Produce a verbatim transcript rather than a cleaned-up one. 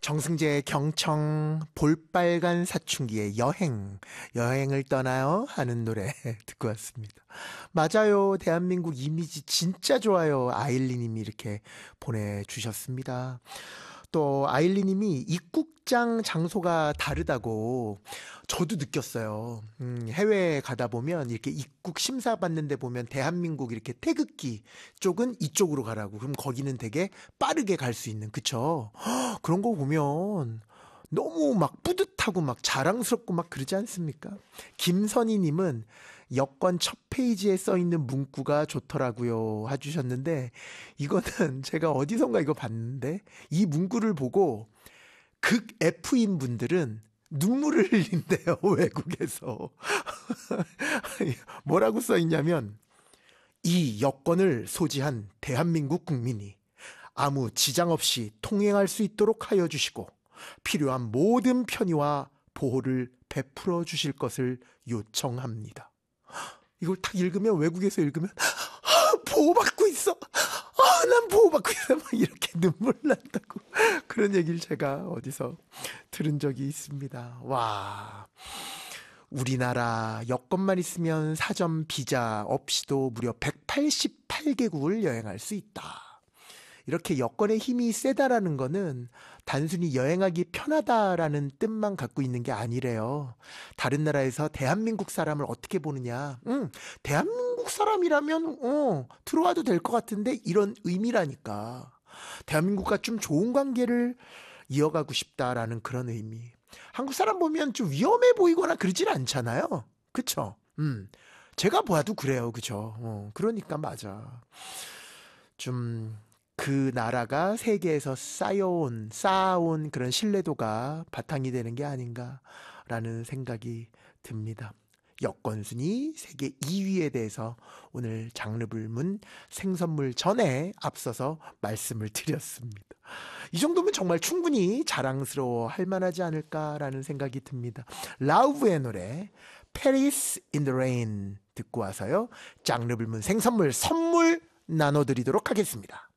정승재의 경청, 볼빨간 사춘기의 여행, 여행을 떠나요 하는 노래 듣고 왔습니다. 맞아요. 대한민국 이미지 진짜 좋아요. 아일리님이 이렇게 보내주셨습니다. 또 아일리님이 입국장 장소가 다르다고 저도 느꼈어요. 음, 해외에 가다 보면 이렇게 입국 심사 받는데 보면 대한민국 이렇게 태극기 쪽은 이쪽으로 가라고. 그럼 거기는 되게 빠르게 갈 수 있는, 그쵸? 헉, 그런 거 보면 너무 막 뿌듯하고 막 자랑스럽고 막 그러지 않습니까? 김선희님은 여권 첫 페이지에 써 있는 문구가 좋더라고요 해주셨는데, 이거는 제가 어디선가 이거 봤는데 이 문구를 보고 극 F인 분들은 눈물을 흘린대요. 외국에서. 뭐라고 써 있냐면, 이 여권을 소지한 대한민국 국민이 아무 지장 없이 통행할 수 있도록 하여 주시고 필요한 모든 편의와 보호를 베풀어 주실 것을 요청합니다. 이걸 딱 읽으면, 외국에서 읽으면 아, 보호받고 있어. 아, 난 보호받고 있어. 막 이렇게 눈물 난다고 그런 얘기를 제가 어디서 들은 적이 있습니다. 와, 우리나라 여권만 있으면 사전 비자 없이도 무려 백팔십팔 개국을 여행할 수 있다. 이렇게 여권의 힘이 세다라는 거는 단순히 여행하기 편하다라는 뜻만 갖고 있는 게 아니래요. 다른 나라에서 대한민국 사람을 어떻게 보느냐. 응, 대한민국 사람이라면 어, 들어와도 될 것 같은데, 이런 의미라니까. 대한민국과 좀 좋은 관계를 이어가고 싶다라는 그런 의미. 한국 사람 보면 좀 위험해 보이거나 그러질 않잖아요. 그쵸? 음, 제가 봐도 그래요. 그쵸? 어, 그러니까 맞아. 좀 그 나라가 세계에서 쌓여온, 쌓아온 그런 신뢰도가 바탕이 되는 게 아닌가라는 생각이 듭니다. 여권순위 세계 이 위에 대해서 오늘 장르불문 생선물 전에 앞서서 말씀을 드렸습니다. 이 정도면 정말 충분히 자랑스러워 할 만하지 않을까라는 생각이 듭니다. 라우브의 노래 Paris in the Rain 듣고 와서요, 장르불문 생선물 선물 나눠드리도록 하겠습니다.